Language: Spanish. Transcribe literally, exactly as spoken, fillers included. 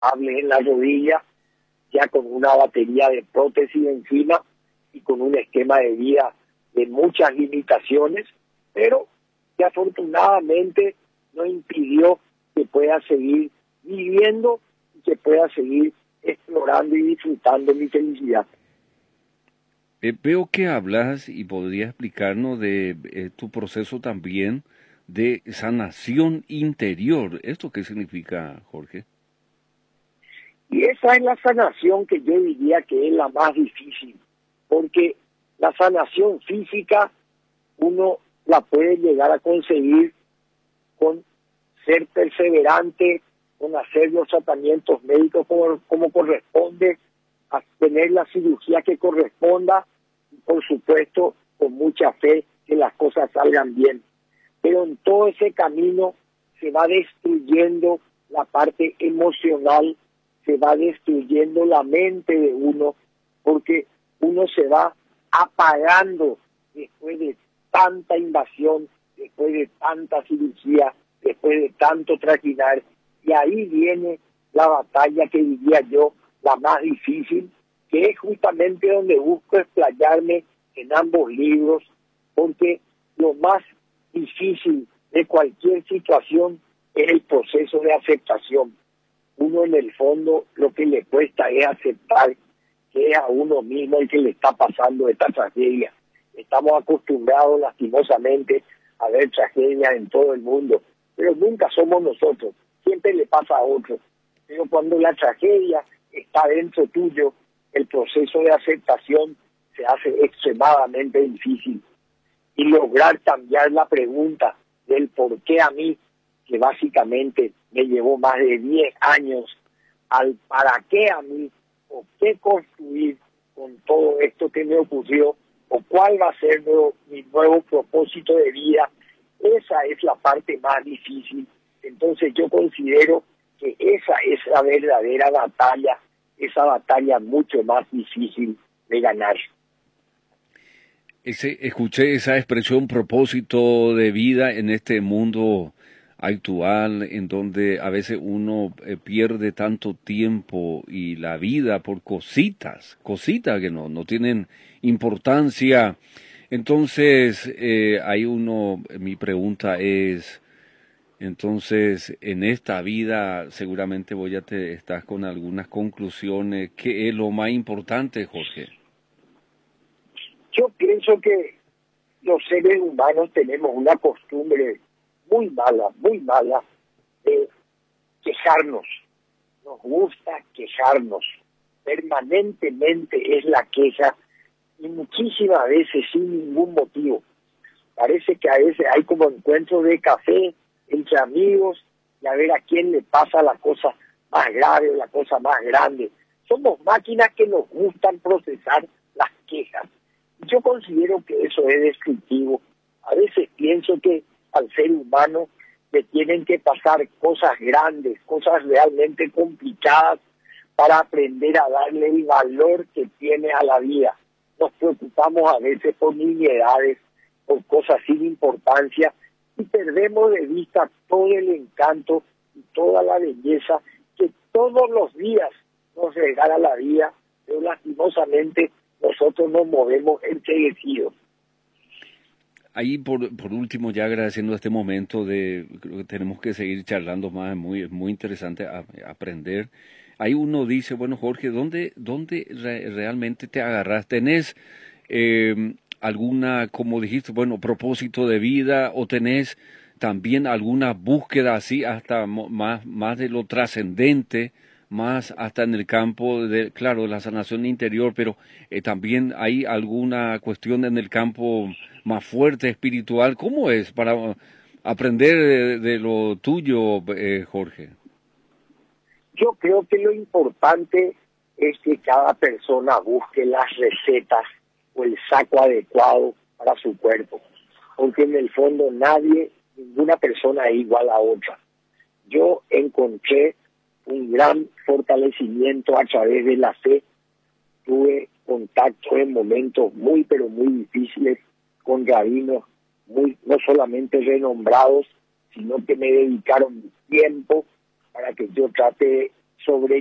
en la rodilla, ya con una batería de prótesis encima y con un esquema de vida de muchas limitaciones, pero que afortunadamente no impidió que pueda seguir viviendo y que pueda seguir explorando y disfrutando mi felicidad. Eh, veo que hablas y podrías explicarnos de eh, tu proceso también de sanación interior. ¿Esto qué significa, Jorge? Y esa es la sanación que yo diría que es la más difícil, porque la sanación física uno la puede llegar a conseguir con ser perseverante, con hacer los tratamientos médicos como, como corresponde, a tener la cirugía que corresponda, y por supuesto con mucha fe que las cosas salgan bien. Pero en todo ese camino se va destruyendo la parte emocional, se va destruyendo la mente de uno, porque uno se va apagando después de tanta invasión, después de tanta cirugía, después de tanto trajinar, y ahí viene la batalla que diría yo, la más difícil, que es justamente donde busco explayarme en ambos libros, porque lo más difícil de cualquier situación es el proceso de aceptación. Uno en el fondo lo que le cuesta es aceptar que es a uno mismo el que le está pasando esta tragedia. Estamos acostumbrados lastimosamente a ver tragedias en todo el mundo, pero nunca somos nosotros, siempre le pasa a otro. Pero cuando la tragedia está dentro tuyo, el proceso de aceptación se hace extremadamente difícil. Y lograr cambiar la pregunta del por qué a mí, que básicamente me llevó más de diez años, al para qué a mí, o qué construir con todo esto que me ocurrió, o cuál va a ser nuevo, mi nuevo propósito de vida, esa es la parte más difícil. Entonces yo considero que esa es la verdadera batalla, esa batalla mucho más difícil de ganar. Ese, escuché esa expresión propósito de vida en este mundo actual en donde a veces uno eh, pierde tanto tiempo y la vida por cositas, cositas que no, no tienen importancia. Entonces, eh, hay uno, mi pregunta es, entonces, en esta vida seguramente voy a te estás con algunas conclusiones. ¿Qué es lo más importante, Jorge? Yo pienso que los seres humanos tenemos una costumbre muy mala, muy mala, de quejarnos. Nos gusta quejarnos. Permanentemente es la queja y muchísimas veces sin ningún motivo. Parece que a veces hay como encuentros de café entre amigos y a ver a quién le pasa la cosa más grave o la cosa más grande. Somos máquinas que nos gustan procesar las quejas. Yo considero que eso es destructivo. A veces pienso que al ser humano le tienen que pasar cosas grandes, cosas realmente complicadas para aprender a darle el valor que tiene a la vida. Nos preocupamos a veces por nimiedades, por cosas sin importancia y perdemos de vista todo el encanto y toda la belleza que todos los días nos regala la vida, pero lastimosamente nosotros nos movemos enseguecidos. Ahí por, por último, ya agradeciendo este momento de, creo que tenemos que seguir charlando más, es muy, es muy interesante a, a aprender. Ahí uno dice, bueno, Jorge, ¿dónde, dónde re, realmente te agarras? ¿Tenés eh, alguna, como dijiste, bueno, propósito de vida o tenés también alguna búsqueda así hasta más, más de lo trascendente? Más hasta en el campo de, claro, la sanación interior, pero eh, también hay alguna cuestión en el campo más fuerte, espiritual. ¿Cómo es para aprender de, de lo tuyo, eh, Jorge? Yo creo que lo importante es que cada persona busque las recetas o el saco adecuado para su cuerpo, porque en el fondo nadie, ninguna persona es igual a otra. Yo encontré un gran fortalecimiento a través de la fe. Tuve contacto en momentos muy, pero muy difíciles con rabinos, muy, no solamente renombrados, sino que me dedicaron tiempo para que yo trate de sobre